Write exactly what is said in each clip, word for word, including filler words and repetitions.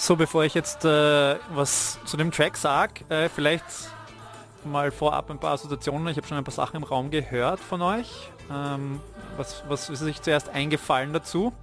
So, bevor ich jetzt äh, was zu dem Track sage, äh, vielleicht mal vorab ein paar Assoziationen. Ich habe schon ein paar Sachen im Raum gehört von euch. Ähm, was, was ist euch zuerst eingefallen dazu?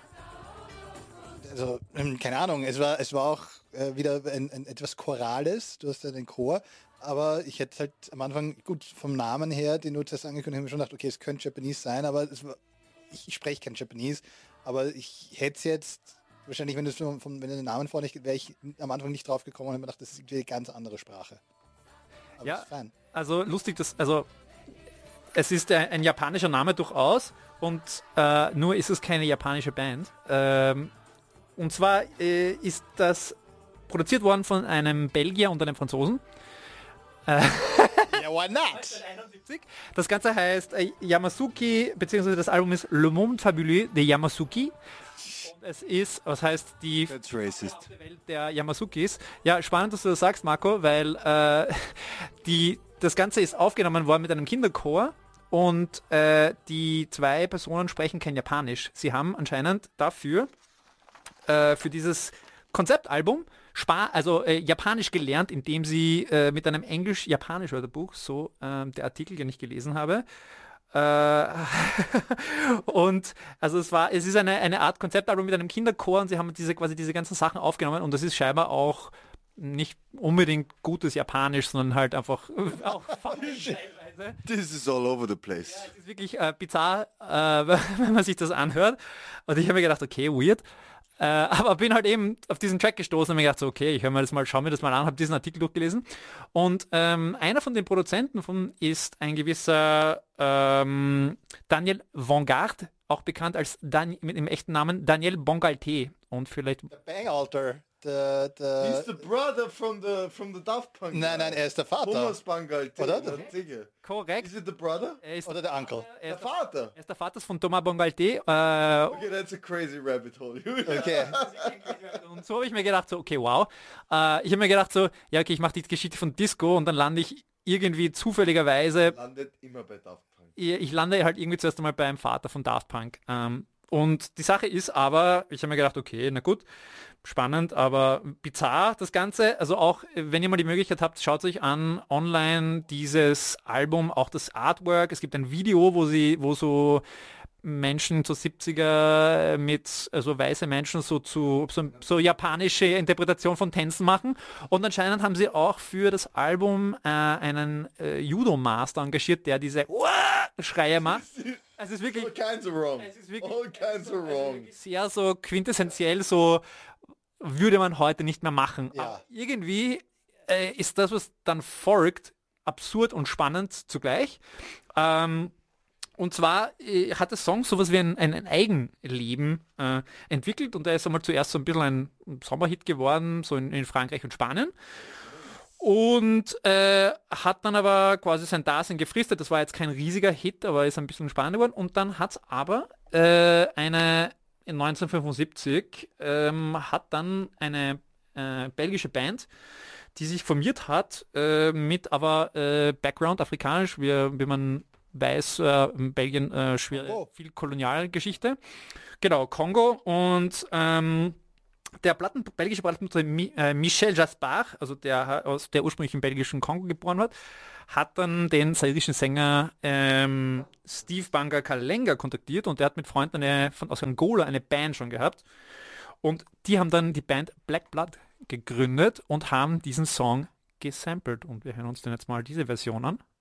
Also, ähm, keine Ahnung, es war, es war auch äh, wieder ein, ein etwas Chorales, du hast ja den Chor, aber ich hätte halt am Anfang, gut, vom Namen her, den du zuerst angekündigt hast, habe ich schon gedacht, okay, es könnte Japanese sein, aber es war, ich, ich spreche kein Japanese, aber ich hätte es jetzt, wahrscheinlich, wenn, vom, vom, wenn du den Namen vorne nicht, wäre ich am Anfang nicht drauf gekommen und habe mir gedacht, das ist irgendwie eine ganz andere Sprache. Aber Ja, ist fein. also lustig, dass, also es ist ein, ein japanischer Name durchaus und äh, nur ist es keine japanische Band. Ähm, und zwar äh, ist das produziert worden von einem Belgier und einem Franzosen. Ja, why not? Das Ganze heißt äh, Yamasuki, beziehungsweise das Album ist Le Monde Fabuleux de Yamasuki. Und es ist, was heißt die That's racist. Welt der Yamasukis. Ja, spannend, dass du das sagst, Marco, weil äh, die, das Ganze ist aufgenommen worden mit einem Kinderchor und äh, die zwei Personen sprechen kein Japanisch. Sie haben anscheinend dafür, äh, für dieses Konzeptalbum, Spa also äh, Japanisch gelernt, indem sie äh, mit einem Englisch-Japanisch-Wörterbuch, so äh, der Artikel, den ich gelesen habe, äh, und also es war, es ist eine, eine Art Konzeptalbum mit einem Kinderchor und sie haben diese quasi diese ganzen Sachen aufgenommen und das ist scheinbar auch nicht unbedingt gutes Japanisch, sondern halt einfach auch falsch teilweise. This is all over the place. Ja, es ist wirklich äh, bizarr, äh, wenn man sich das anhört. Und ich habe mir gedacht, okay, weird. Äh, aber bin halt eben auf diesen Track gestoßen und mir gedacht, so, okay, ich höre mir das mal, schau mir das mal an, habe diesen Artikel durchgelesen. Und ähm, einer von den Produzenten von ist ein gewisser ähm, Daniel Vanguard, auch bekannt als Dan mit dem echten Namen Daniel Bongalte. Und vielleicht... Der Bangalter, der, der... He's the brother from the from the Daft Punk. Nein, nein, er ist der Vater. Thomas Bangalter. Oder? Digga. Korrekt. Is it the brother? Er ist, Oder der Uncle. er Der ist, der, Vater. er ist der Vater von Thomas Bongalte. Äh, Okay, that's a crazy rabbit hole. Okay. Und so habe ich mir gedacht, so, okay, wow. Äh, ich habe mir gedacht, so, ja, okay, ich mache die Geschichte von Disco und dann lande ich irgendwie zufälligerweise, Landet immer bei Daft Punk. ich, ich lande halt irgendwie zuerst einmal beim Vater von Daft Punk. Ähm, und die Sache ist aber, ich habe mir gedacht, okay, na gut, spannend, aber bizarr das Ganze. Also auch, wenn ihr mal die Möglichkeit habt, schaut euch an, online dieses Album, auch das Artwork. Es gibt ein Video, wo sie, wo so Menschen zu siebziger mit, also weiße Menschen so zu so, so japanische Interpretation von Tänzen machen. Und anscheinend haben sie auch für das Album äh, einen äh, Judo-Master engagiert, der diese Schreie macht. Es ist wirklich, All kinds of wrong. es ist wirklich All kinds of wrong. sehr so quintessentiell, so würde man heute nicht mehr machen. Ja. Aber irgendwie äh, ist das, was dann folgt, absurd und spannend zugleich. Ähm, und zwar äh, hat der Song sowas wie ein, ein, ein Eigenleben äh, entwickelt und er ist einmal zuerst so ein bisschen ein Sommerhit geworden, so in, in Frankreich und Spanien. Und äh, hat dann aber quasi sein Dasein gefristet. Das war jetzt kein riesiger Hit, aber ist ein bisschen spannend geworden. Und dann hat es aber äh, eine, in neunzehnhundertfünfundsiebzig ähm, hat dann eine äh, belgische Band, die sich formiert hat, äh, mit aber äh, Background afrikanisch, wie, wie man weiß, äh, in Belgien äh, schwer, Kongo. viel Kolonialgeschichte. Genau, Kongo. Und ähm, der Platten, belgische Plattenproduzent Mi, äh, Michel Jaspard, also der aus der ursprünglich im belgischen Kongo geboren wird, hat dann den sairischen Sänger ähm, Steve Banga Kalenga kontaktiert und der hat mit Freunden eine, von, aus Angola eine Band schon gehabt. Und die haben dann die Band Black Blood gegründet und haben diesen Song gesampelt. Und wir hören uns dann jetzt mal diese Version an.